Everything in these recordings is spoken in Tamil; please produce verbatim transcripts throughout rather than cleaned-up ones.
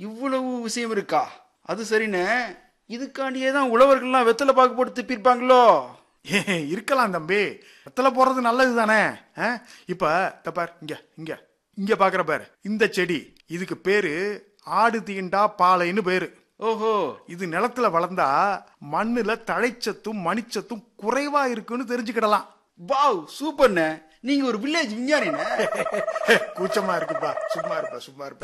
இவ்வளவு விஷயம் இருக்கா? அது சரிண்ணே. இதுக்காண்டியே தான் உழவர்கள்லாம் வெத்தலை பாக்கு போட்டு திப்பிருப்பாங்களோ? ஏ இருக்கலாம் தம்பி, வெத்தலை போடுறது நல்லது தானே. இப்ப பார், இங்க இங்க இங்க பாக்குற பாரு, இந்த செடி இதுக்கு பேரு ஆடு தீண்டா பாலைன்னு பேரு. ஓஹோ. இது நிலத்துல வளர்ந்தா மண்ணுல தழைச்சத்தும் மணிச்சத்தும் குறைவா இருக்குன்னு தெரிஞ்சுக்கிடலாம். வாவ், சூப்பர்ண்ணே. நீங்க ஒரு வில்லேஜ் விஞ்ஞானிண்ணே. கூச்சமா இருக்குப்பா, சும்மா இருப்பா சும்மா இருப்பா.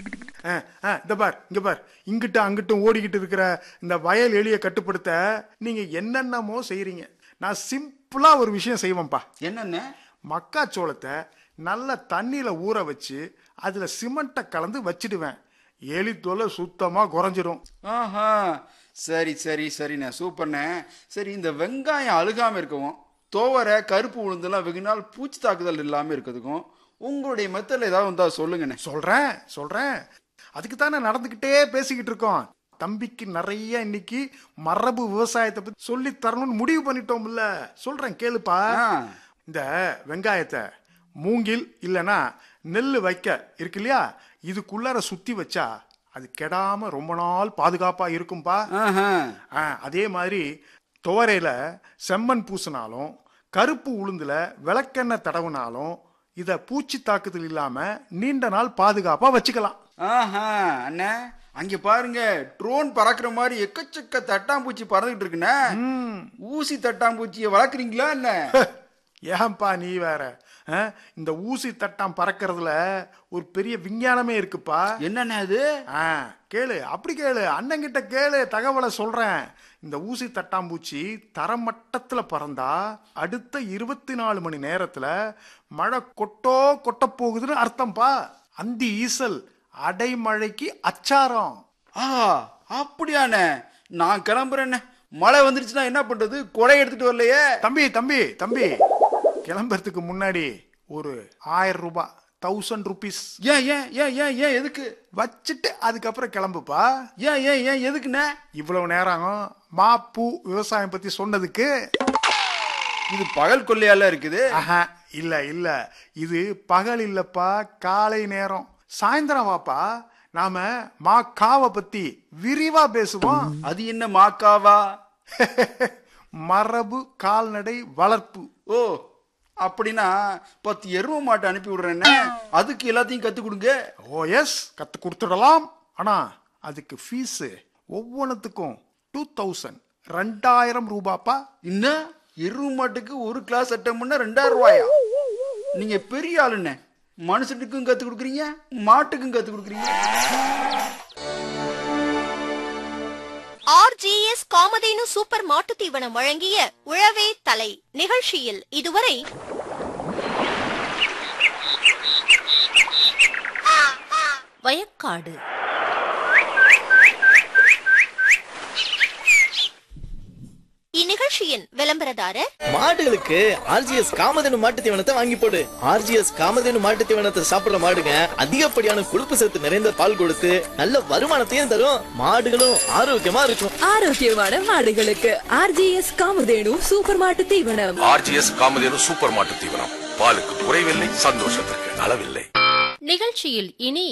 இந்த பார், இங்க பார், இங்கிட்ட அங்கிட்டும் ஓடிக்கிட்டு இருக்கிற இந்த வயல் எலியை கட்டுப்படுத்த நீங்க என்னென்னமோ செய்யறீங்க. நான் சிம்பிளா ஒரு விஷயம் செய்வேன்ப்பா. என்னென்ன? மக்காச்சோளத்தை நல்ல தண்ணியில ஊற வச்சு அதுல சிமெண்ட்டை கலந்து வச்சிடுவேன். எலி தொலை சுத்தமா குறைஞ்சிரும். ஆஹா, சரி சரி சரிண்ணே, சூப்பர்ண்ணே. சரி, இந்த வெங்காயம் அழுகாம இருக்கவும், துவரை கருப்பு உளுந்தெல்லாம் வெகு நாள் பூச்சி தாக்குதல் இல்லாம இருக்கிறதுக்கும் உங்களுடைய மெத்தட்ல ஏதாவது வந்தா சொல்லுங்கண்ணே. சொல்றேன் சொல்றேன் அதுக்கு தானே நடந்துகிட்டே பேசிக்கிட்டு இருக்கோம். தம்பிக்கு நிறைய இன்னைக்கு மரபு விவசாயத்தை பத்தி சொல்லி தரணும்னு முடிவு பண்ணிட்டோம்ல. சொல்றேன் கேளுப்பா. இந்த வெங்காயத்தை மூங்கில் இல்லனா நெல் வைக்க இருக்கு இல்லையா, இதுக்குள்ளார சுத்தி வச்சா அது கெடாம ரொம்ப நாள் பாதுகாப்பா இருக்கும்பா. அதே மாதிரி துவரையில செம்மண் பூசினாலும் கருப்பு உளுந்துல விளக்கெண்ணெய் தடவுனாலும் இத பூச்சி தாக்குதல் இல்லாம நீண்ட நாள் பாதுகாப்பா வச்சுக்கலாம். அண்ணே, அங்க பாருங்க, ட்ரோன் பறக்குற மாதிரி எக்கச்சக்க தட்டாம்பூச்சி பறந்துட்டு இருக்குண்ணே. ஊசி தட்டாம்பூச்சியை வளர்க்குறீங்களா என்ன? ஏன்பா நீ வேற, இந்த ஊசி தட்டாம் பறக்கிறதுல ஒரு பெரிய விஞ்ஞானமே இருக்குப்பா. என்னன்னு அது? கேளு, அப்படி கேளு, அண்ணங்கிட்ட கேளு, தகவலை சொல்றேன். இந்த ஊசி தட்டாம்பூச்சி தரமட்டத்துல பறந்தா அடுத்த இருபத்தி நாலு மணி நேரத்துல மழை கொட்டோ கொட்ட போகுதுன்னு அர்த்தம்பா. அந்தி ஈசல் அடைமழைக்கு அச்சாரம். ஆ, அப்படியானே. நான் கிளம்புறேன்னு. மழை வந்துருச்சுன்னா என்ன பண்றது? கொடை எடுத்துட்டு வரலையே. தம்பி தம்பி தம்பி கிளம்புறதுக்கு முன்னாடி ஒரு ஆயிரம் ரூபாய், தௌசண்ட் ருபீஸ். ஏன் ஏன் ஏன் ஏன் ஏன் எதுக்கு? வச்சுட்டு அதுக்கப்புறம் கிளம்புப்பா. ஏன் ஏன் ஏன் எதுக்குண்ணே இவ்வளவு நேரம் மாப்பூ விவசாயம் பத்தி சொன்னதுக்கு? இது பகல் கொள்ளையால இருக்குது. ஆஹா, இல்ல இல்ல, இது பகல் இல்லப்பா, காலை நேரம். சாயந்தரம் வாப்பா, நாம மாக்காவை பத்தி விரிவா பேசுவோம். அது என்ன மாக்காவா? மரபு கால்நடை வளர்ப்பு. ஓ, அப்படின்னா பத்து எருவ மாட்டை அனுப்பி விடுறேன்னு, அதுக்கு எல்லாத்தையும் கத்து கொடுங்க. ஓ எஸ், கத்து கொடுத்துடலாம். ஆனா அதுக்கு ஃபீஸ் ஒவ்வொன்றுத்துக்கும் டூ தௌசண்ட் ரெண்டாயிரம் ரூபாப்பா. இன்னும் எருவ மாட்டுக்கு ஒரு கிளாஸ் அட்டம் பண்ண ரெண்டாயிரம் ரூபாயா? நீங்க பெரிய ஆளுண்ணே. மனுஷனுக்கும் கத்து கொடுக்குறீங்க, மாட்டுக்கும் கத்து கொடுக்குறீங்க. ஆர்ஜிஎஸ் காமதேனு சூப்பர் மாட்டு தீவனம் வழங்கிய உழவே தலை நிகழ்ச்சியில் இதுவரை வயக்காடு, இந்நிகழ்ச்சியின் விளம்பரதாரர் மாடுகளுக்கு ஆர்ஜிஎஸ் காமதேனு மாட்டு தீவனத்தை வாங்கி போடு. ஆர்ஜிஎஸ் காமதேனு மாட்டு தீவனத்தை சாப்பிடுற மாடுங்க அதிகப்படியான கொழுப்பு சத்து நிறைந்த பால் கொடுத்து நல்ல வருமானத்தையும் தரும். மாடுகளும் ஆரோக்கியமா இருக்கும். ஆரோக்கியமான மாடுகளுக்கு ஆர்ஜிஎஸ் காமதேனு சூப்பர் மாட்டு தீவனம். ஆர்ஜிஎஸ் காமதேனு சூப்பர் மாட்டு தீவனம். பாலுக்கு குறைவில்லை, சந்தோஷத்திற்கு அளவில்லை. நிகழ்ச்சியில் இனி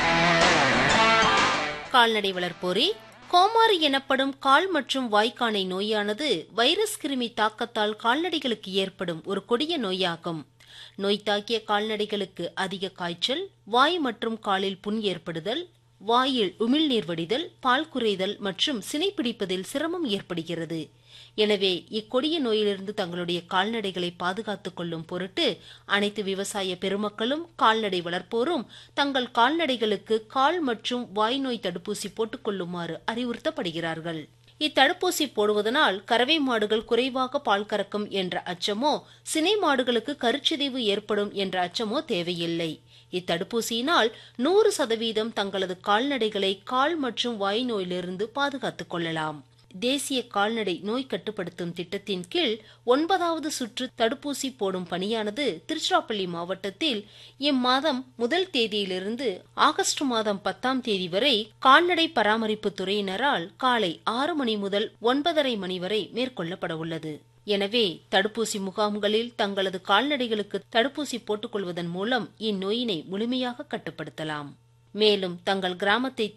கால்நடை வளர்ப்போரே, கோமாரி எனப்படும் கால் மற்றும் வாய்க்கானை நோயானது வைரஸ் கிருமி தாக்கத்தால் கால்நடைகளுக்கு ஏற்படும் ஒரு கொடிய நோயாகும். நோய் தாக்கிய கால்நடைகளுக்கு அதிக காய்ச்சல், வாய் மற்றும் காலில் புண் ஏற்படுதல், வாயில் உமிழ்நீர் வடிதல், பால் குறைதல் மற்றும் சினைப்பிடிப்பதில் சிரமம் ஏற்படுகிறது. எனவே இக்கொடிய நோயிலிருந்து தங்களுடைய கால்நடைகளை பாதுகாத்துக் கொள்ளும் பொருட்டு அனைத்து விவசாய பெருமக்களும் கால்நடை வளர்ப்போரும் தங்கள் கால்நடைகளுக்கு கால் மற்றும் வாய் நோய் தடுப்பூசி போட்டுக் கொள்ளுமாறு அறிவுறுத்தப்படுகிறார்கள். இத்தடுப்பூசி போடுவதனால் கறவை மாடுகள் குறைவாக பால் கறக்கும் என்ற அச்சமோ, சினை மாடுகளுக்கு கருச்சிதைவு ஏற்படும் என்ற அச்சமோ தேவையில்லை. இத்தடுப்பூசியினால் நூறு சதவீதம் தங்களது கால்நடைகளை கால் மற்றும் வாய் நோயிலிருந்து பாதுகாத்துக் கொள்ளலாம். தேசிய கால்நடை நோய் கட்டுப்படுத்தும் திட்டத்தின் கீழ் ஒன்பதாவது சுற்று தடுப்பூசி போடும் பணியானது திருச்சிராப்பள்ளி மாவட்டத்தில் இம்மாதம் முதல் தேதியிலிருந்து ஆகஸ்ட் மாதம் பத்தாம் தேதி வரை கால்நடை பராமரிப்பு துறையினரால் காலை ஆறு மணி முதல் ஒன்பதரை மணி வரை மேற்கொள்ளப்பட உள்ளது. எனவே தடுப்பூசி முகாம்களில் தங்களது கால்நடைகளுக்கு தடுப்பூசி போட்டுக் கொள்வதன் மூலம் இந்நோயினை முழுமையாக கட்டுப்படுத்தலாம். மேலும் தங்கள் கிராமத்தை